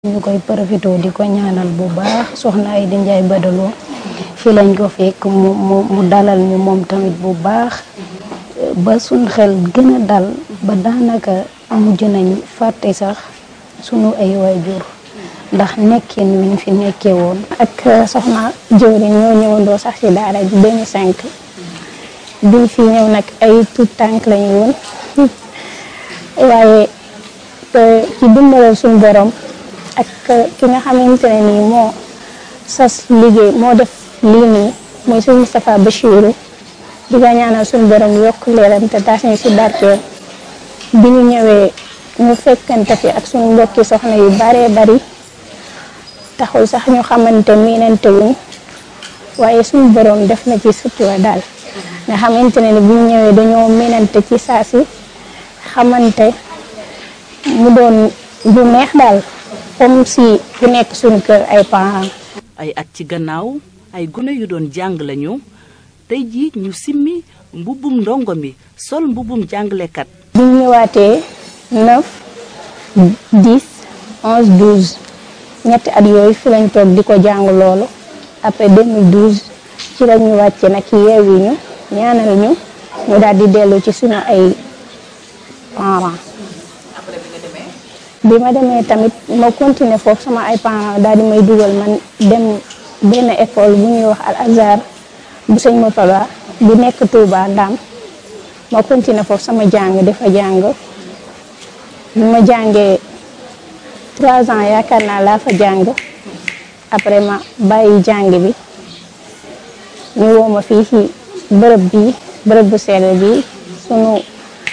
ñu koy profité di ko ñaanal bu baax soxna Aïda Ndiaye Badaloo fi lañ ko fekk mu dalal ñu moom tamit bu baax ba suñ xel gën a dal ba daanaka mujj nañ fàtte sax sunu ay waajur ndax nekkin wiñ fi nekkee woon. ak soxna jëwriñ ñoo ñëwandoo sax ci daara ji 2005 biñ fi ñëw nag ay tout tànk lañu woon waaye ci dimbalal suñu borom ak ki nga xamante ne nii moo sas liggéey moo def lii nii mooy suñu Moustapha Bachirou di ko ñaanal suñu borom yokk leeram te taas ñu si barkeel bi ñu ñëwee ñu fekkante fi ak suñu mbokki soxna yu baree bari taxul sax ñu xamante miinante wuñ waaye suñu borom def na ci sutura daal nga xamante ne ni bu ñu ñëwee dañoo miinante ci saa si xamante mu doon du neex daal comme si ku nekk suñu kër ay parents. ay at ci gannaaw ay gune yu doon jàng lañu tey jii ñu simmi mbubbum ndongo mi sol mbubbum jàngalekat. bi ñu ñëwaatee 9 10 11 12 ñetti at yooyu fi lañ toog di ko jàng loolu après 2012 ci la ñu wàcce nag yeewi ñu ñaanal ñu daal di dellu ci suñu ay parents. bi ma demee tamit ma continuer foofu sama ay parents daal di may dugal man dem benn école bu ñuy wax Al Azhar bu sëñ Motala bu nekk Touba Ndam ma continuer foofu sama jàng dafa jàng bi ma jàngee 3 ans yaakaar naa laa fa jàng après ma bàyyi jàng bi ñu woo ma fii ci bërëb bu sell bi sunu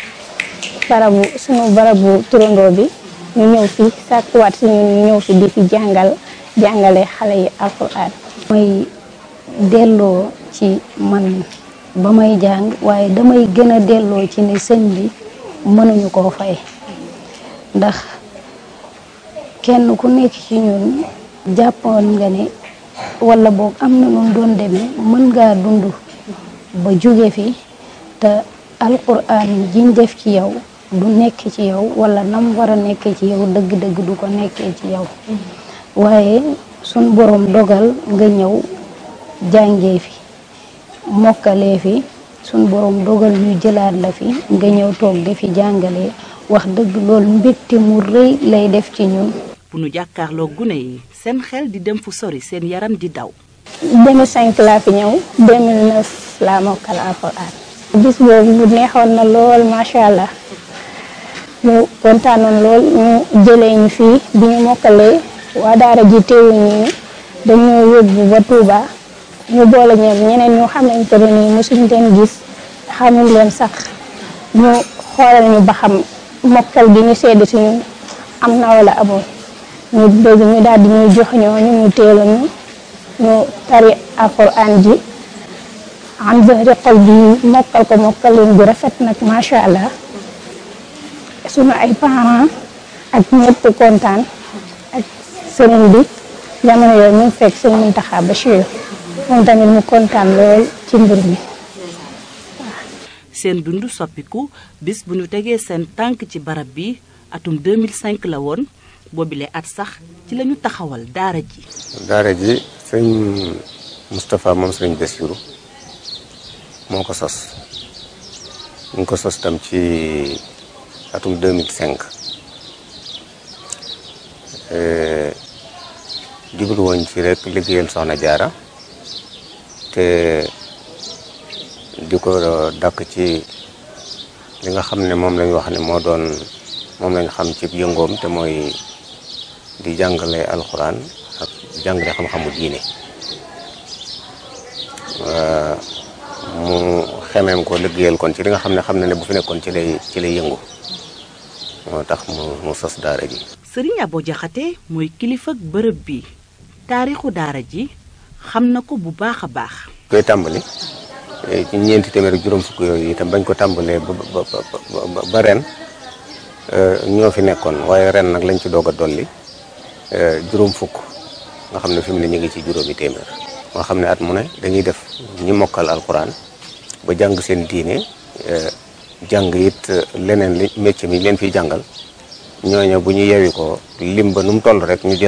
barabu turandoo bi ñu ñëw fi sàkkuwaat si ñun ñu ñëw fi di fi jàngale xale yi alxuraan. may delloo ci man ba may jàng waaye damay gën a delloo ci ne sëñ bi mënuñu koo fay ndax kenn ku nekk ci ñun jàppoon nga ne wala boog am na nu doon demee mën ngaa dund ba jóge fi te alxuraan jiñ def ci yow du nekk ci yow wala nam war a nekkee ci yow dëgg-dëgg du ko nekkee ci yow waaye sun borom dogal nga ñëw jàngee fi mokkalee fi sun borom dogal ñu jëlaat la fi nga ñëw toog di fi jàngalee wax dëgg loolu mbégte mu rëy lay def ci ñun. bu nu jàkkaarloo gune yi seen xel di dem fu sori seen yaram di daw. 2005 laa fi ñëw 2009 laa mokkal alxuraan. bis boobu mu neexoon na lool macha allah. ñu kontaanoon lool ñu jëlee ñu fii bi ñu mokkalee waa daara ji teewuñu ñu dañoo yóbbu ba Touba ñu boole ñeneen ñoo xamante ne nii mosuñ leen gis xamul leen sax ñu xoolal ñu ba xam mokkal gi ñu sedd si ñun am na wala amul ñu bëgg ñu daal di ñuy jox ñu teelu ñu tari alxuraan ji am zahri xol bi mokkal ko mokkalin bu rafet nag macha allah. sunu ay parents ak ñëpp kontaan ak sëriñ bi jamono yooyu ñu fekk sëñ Mountakha Bachir moom tamit mu kontaan lool ci mbir mi. seen dund soppiku bis bu ñu tegee seen tànk ci barab bi atum 2005 la woon boobile at sax ci la ñu taxawal daara ji. daara ji sëñ Moustapha moom sëriñ Bachir moo ko sos ñu ko sos tam ci. atum 2005 jublu woon ci rek liggéeyal soxna jaara te di ko dàkk ci li nga xam ne moom lañ wax ne moom lañ xam ci yëngoom te mooy di jàngale alxuraan ak jàngale xam-xamu diine mu xemeem ko liggéeyal kon ci li nga xam ne bu fi nekkoon ci lay yëngu moo tax mu sos daara ji. Sëriñ Abo Jaxate mooy kilifa ak bërëb bi taarixu daara ji xam na ko bu baax a baax. koy tàmbali ci ñeenti téeméer ak juróom fukk yooyu itam bañ ko tàmbalee ba ren ñoo fi nekkoon waaye ren nag lañ ci doog a dolli juróom fukk nga xam ne fi mu ne ñu ngi ci juróomi téeméer. nga xam ne at mu ne dañuy def ñi mokkal alxuraan ba jàng seen diine. jàng it leneen li métier mi leen fiy jàngal ñooña bu ñu yewi ko lim ba nu mu toll rek ñu jël